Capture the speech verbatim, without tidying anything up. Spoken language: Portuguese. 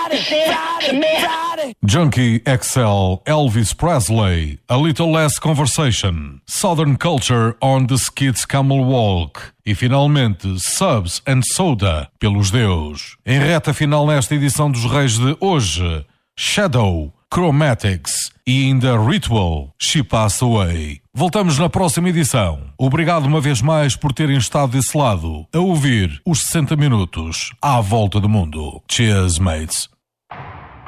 Junkie X L, Elvis Presley, A Little Less Conversation, Southern Culture on the Skids Camel Walk e finalmente Subs and Soda, pelos Deus. Em reta final nesta edição dos Reis de hoje, Shadow, Chromatics e ainda Ritual, She Passed Away. Voltamos na próxima edição. Obrigado uma vez mais por terem estado desse lado a ouvir os sessenta minutos à volta do mundo. Cheers, mates.